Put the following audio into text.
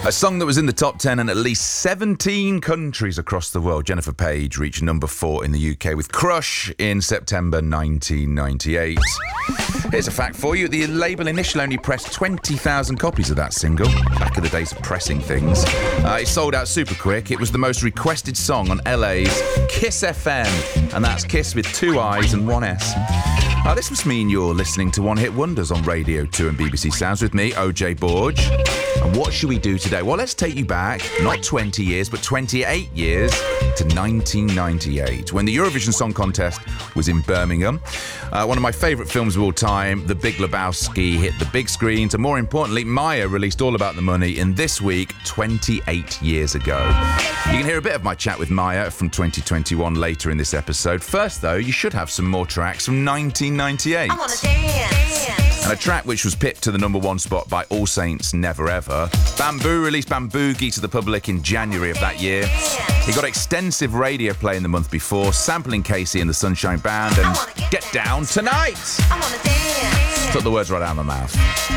A song that was in the top 10 in at least 17 countries across the world. Jennifer Page reached number 4 in the UK with Crush in September 1998. Here's a fact for you. The label initially only pressed 20,000 copies of that single, back in the days of pressing things. It sold out super quick. It was the most requested song on LA's Kiss FM, and that's Kiss with 2 I's and 1 S. This must mean you're listening to One Hit Wonders on Radio 2 and BBC Sounds with me, OJ Borg. And what should we do today? Well, let's take you back, not 20 years, but 28 years to 1998, when the Eurovision Song Contest was in Birmingham. One of my favourite films of all time, The Big Lebowski, hit the big screens, and more importantly, Maya released All About the Money in this week, 28 years ago. You can hear a bit of my chat with Maya from 2021 later in this episode. First, though, you should have some more tracks from 1998. I wanna dance. And a track which was pipped to the number 1 spot by All Saints Never Ever. Bamboo released Bamboogie to the public in January of that year. He got extensive radio play in the month before, sampling Casey and the Sunshine Band and Get Down Tonight. Took the words right out of my mouth.